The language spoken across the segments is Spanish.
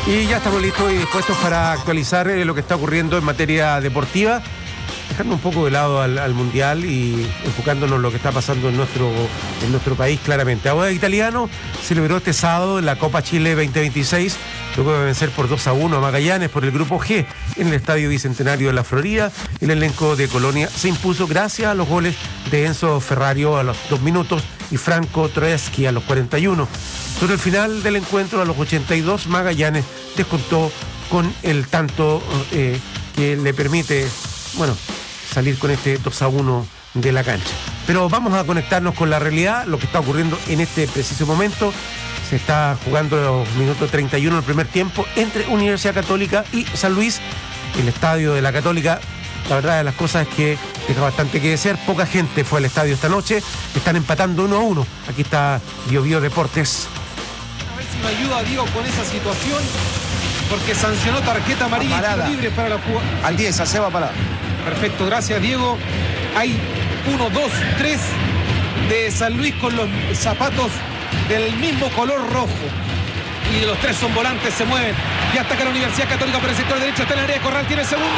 Y ya estamos listos y dispuestos para actualizar lo que está ocurriendo en materia deportiva, dejando un poco de lado al Mundial y enfocándonos en lo que está pasando en nuestro país claramente. Ahora Italiano celebró este sábado en la Copa Chile 2026, luego de vencer por 2-1 a Magallanes por el Grupo G en el Estadio Bicentenario de la Florida. El elenco de Colonia se impuso gracias a los goles de Enzo Ferrario a los 2 minutos y Franco Troeschi a los 41. Sobre el final del encuentro, a los 82, Magallanes descontó con el tanto que le permite, salir con este 2-1 de la cancha. Pero vamos a conectarnos con la realidad, lo que está ocurriendo en este preciso momento. Se está jugando los minutos 31 del primer tiempo entre Universidad Católica y San Luis. El estadio de la Católica, la verdad de las cosas es que deja bastante que desear. Poca gente fue al estadio esta noche. Están empatando 1-1. Aquí está BioBio Deportes. A ver si me ayuda Diego con esa situación, porque sancionó tarjeta amarilla libre para la jugada. Al 10, a Seba Parada. Perfecto, gracias Diego. Hay 1, 2, 3 de San Luis con los zapatos del mismo color rojo. Y los 3 son volantes, se mueven. Y ataca la Universidad Católica por el sector derecho. Está en el área de Corral, tiene el segundo.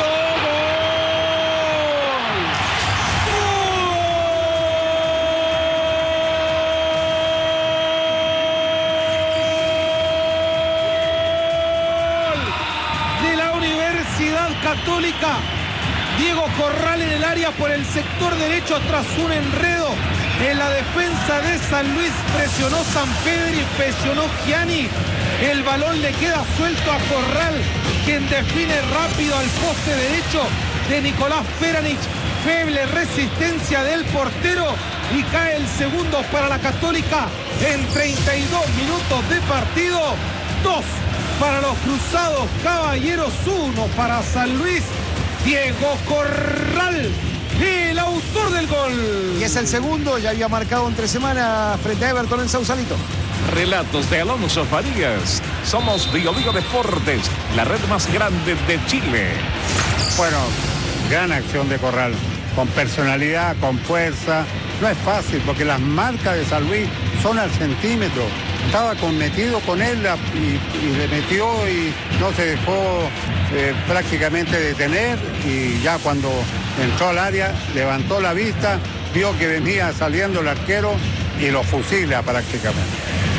¡Gol! De la Universidad Católica. Diego Corral en el área por el sector derecho tras un enredo en la defensa de San Luis. Presionó Sampedri, presionó Gianni. El balón le queda suelto a Corral, quien define rápido al poste derecho de Nicolás Peranich. Feble resistencia del portero y cae el segundo para la Católica en 32 minutos de partido. 2 para los Cruzados Caballeros, 1 para San Luis. Diego Corral, el autor del gol. Y es el segundo, ya había marcado entre semanas frente a Everton en Sausalito. Relatos de Alonso Farías. Somos BioBio Deportes, la red más grande de Chile. Bueno, gran acción de Corral, con personalidad, con fuerza. No es fácil porque las marcas de San Luis son al centímetro. Estaba metido con él y le metió y no se dejó prácticamente detener, y ya cuando entró al área levantó la vista, vio que venía saliendo el arquero y lo fusila prácticamente.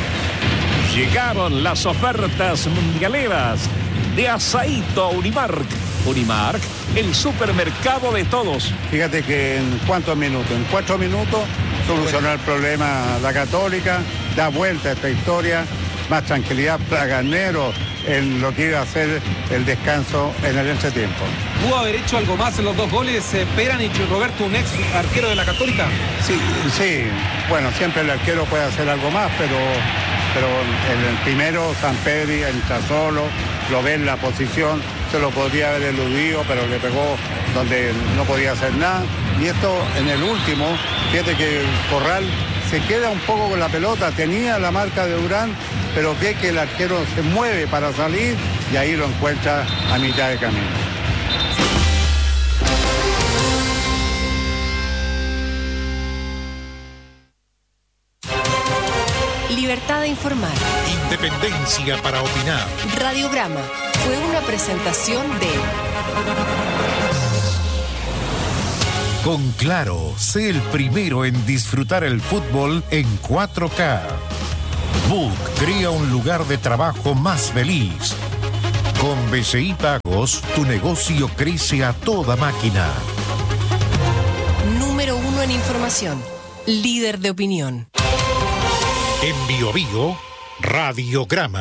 Llegaron las ofertas mundialeras de Asaíto Unimark. Unimark, el supermercado de todos. Fíjate que en cuántos minutos, en 4 minutos solucionó el problema la Católica, da vuelta a esta historia, más tranquilidad para Garnero en lo que iba a ser el descanso en el entretiempo. ¿Pudo haber hecho algo más en los 2 goles Peranich y Roberto, un ex arquero de la Católica? Sí, bueno, siempre el arquero puede hacer algo más, pero en el primero Sampedri entra solo, lo ve en la posición, se lo podría haber eludido, pero le pegó donde no podía hacer nada. Y esto en el último, fíjate que Corral se queda un poco con la pelota, tenía la marca de Durán, pero ve que el arquero se mueve para salir y ahí lo encuentra a mitad de camino. Libertad de informar. Independencia para opinar. Radiograma fue una presentación de... Con Claro, sé el primero en disfrutar el fútbol en 4K. Book crea un lugar de trabajo más feliz. Con BCI Pagos, tu negocio crece a toda máquina. Número 1 en información. Líder de opinión. En BioBio, Radiograma.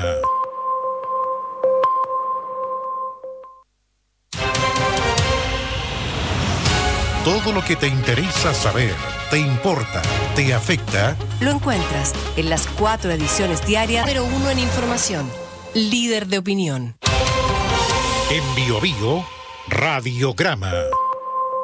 Todo lo que te interesa saber, te importa, te afecta, lo encuentras en las 4 ediciones diarias. Número 1 en información. Líder de opinión. En BioBio, Radiograma.